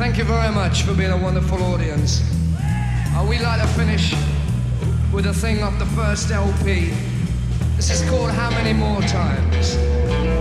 Thank you very much for being a wonderful audience. We like to finish with a thing off the first LP. This is called How Many More Times.